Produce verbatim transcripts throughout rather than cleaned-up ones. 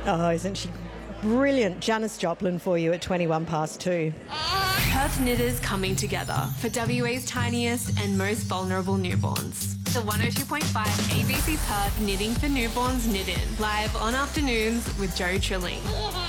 Oh, isn't she brilliant? Janis Joplin for you at twenty-one past two. Perth knitters coming together for W A's tiniest and most vulnerable newborns. The one oh two point five A B C Perth Knitting for Newborns Knit In, live on afternoons with Joe Trilling.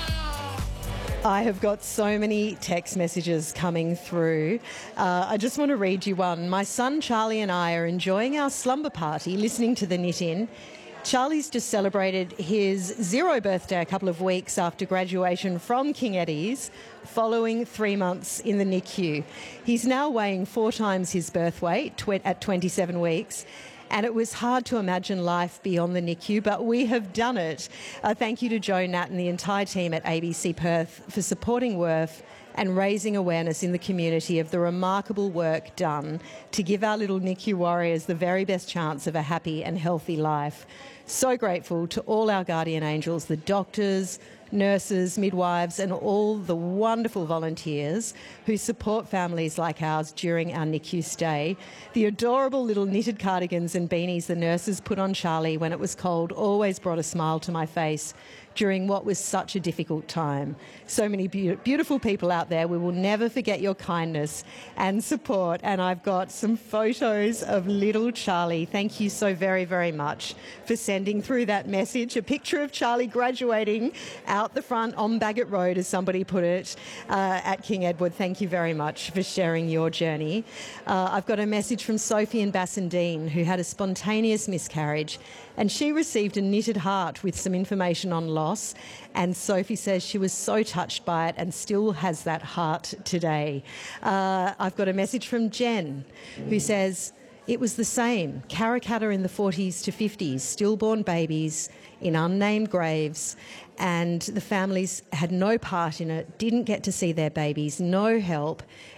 I have got so many text messages coming through. Uh, I just want to read you one. My son Charlie and I are enjoying our slumber party, listening to the Knit In. Charlie's just celebrated his zero birthday a couple of weeks after graduation from King Eddie's, following three months in the N I C U. He's now weighing four times his birth weight tw- at twenty-seven weeks. And it was hard to imagine life beyond the N I C U, but we have done it. Uh, thank you to Joe, Nat and the entire team at A B C Perth for supporting Worth and raising awareness in the community of the remarkable work done to give our little N I C U warriors the very best chance of a happy and healthy life. So grateful to all our guardian angels, the doctors, nurses, midwives and all the wonderful volunteers who support families like ours during our N I C U stay. The adorable little knitted cardigans and beanies the nurses put on Charlie when it was cold always brought a smile to my face during what was such a difficult time. So many be- beautiful people out there. We will never forget your kindness and support. And I've got some photos of little Charlie. Thank you so very, very much for sending through that message. A picture of Charlie graduating out the front on Bagot Road, as somebody put it, uh, at King Edward. Thank you very much for sharing your journey. Uh, I've got a message from Sophie in Bassendean, who had a spontaneous miscarriage, and she received a knitted heart with some information on loss. And Sophie says she was so touched by it and still has that heart today. Uh, I've got a message from Jen, who says, it was the same. Karrakatta in the forties to fifties, stillborn babies in unnamed graves, and the families had no part in it, didn't get to see their babies, no help,